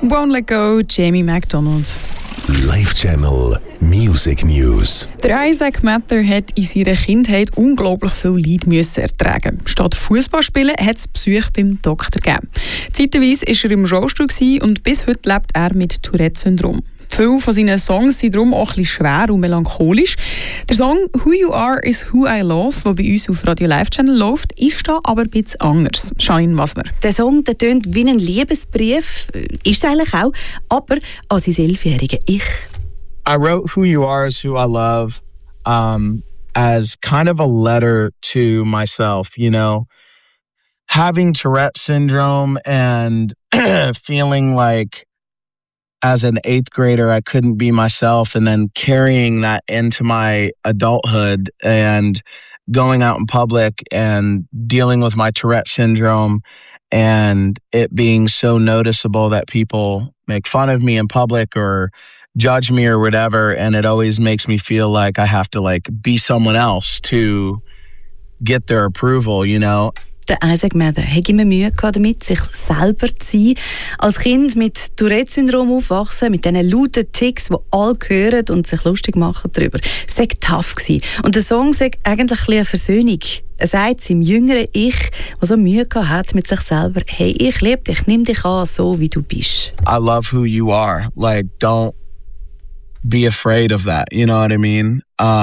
Won't Let Go, Jamie McDonald. Live Channel Music News. Der Isaac Matter hat in seiner Kindheit unglaublich viel Leid müssen ertragen. Statt Fußball spielen hat es Besuch beim Doktor gegeben. Zeitweise war er im Rollstuhl und bis heute lebt er mit Tourette-Syndrom. Viele von seinen Songs sind darum auch ein bisschen schwer und melancholisch. Der Song «Who You Are is Who I Love», der bei uns auf Radio Live Channel läuft, ist da aber ein bisschen anders. Janine Wasmer. Der Song tönt wie ein Liebesbrief, ist es eigentlich auch, aber an sein 11-jähriges Ich. I wrote Who You Are is Who I Love as kind of a letter to myself, you know. Having Tourette syndrome and feeling like as an 8th grader, I couldn't be myself, and then carrying that into my adulthood and going out in public and dealing with my Tourette syndrome and it being so noticeable that people make fun of me in public or judge me or whatever. And it always makes me feel like I have to be someone else to get their approval, you know. Der Isaac Matter hat immer Mühe gehabt damit, sich selber zu sein. Als Kind mit Tourette-Syndrom aufwachsen, mit diesen lauten Ticks, die alle hören und sich lustig machen darüber. Es war tough gewesen. Und der Song sagt eigentlich eine Versöhnung. Er sagt seinem jüngeren Ich, der so Mühe gehabt hat mit sich selber, hey, ich liebe dich, nimm dich an, so wie du bist. I love who you are. Don't be afraid of that. You know what I mean?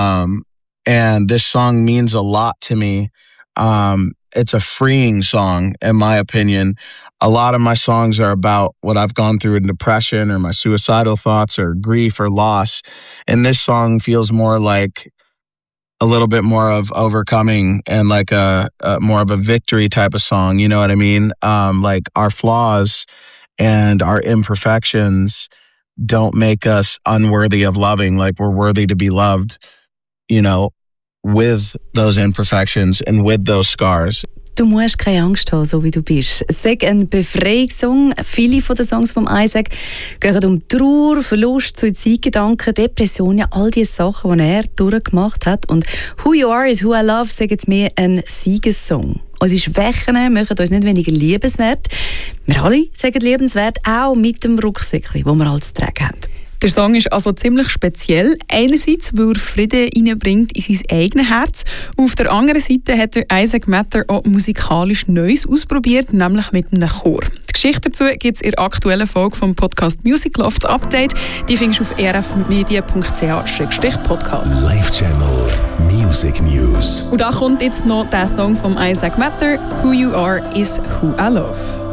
And this song means a lot to me. It's a freeing song, in my opinion. A lot of my songs are about what I've gone through in depression or my suicidal thoughts or grief or loss. And this song feels more like a little bit more of overcoming and like a more of a victory type of song. You know what I mean? Like our flaws and our imperfections don't make us unworthy of loving. Like we're worthy to be loved, you know, with those imperfections and with those scars. Du musst keine Angst haben, so wie du bist. Es ist ein Befreiungssong. Viele von den Songs von Isaac gehen um Trauer, Verlust, Suizidgedanken, Depressionen, all diese Sachen, die er durchgemacht hat. Und «Who You Are is Who I Love» sagt jetzt mehr ein Siegessong. Unsere Schwächen machen uns nicht weniger liebenswert. Wir alle sagen liebenswert, auch mit dem Rucksäckchen, das wir als tragen haben. Der Song ist also ziemlich speziell. Einerseits, weil er Frieden hineinbringt in sein eigenes Herz. Und auf der anderen Seite hat der Isaac Matter auch musikalisch Neues ausprobiert, nämlich mit einem Chor. Die Geschichte dazu gibt es in der aktuellen Folge vom Podcast Music Loft Update. Die findest du auf rfmedia.ch/podcast. Live Channel Music News. Und da kommt jetzt noch der Song von Isaac Matter, «Who You Are is Who I Love».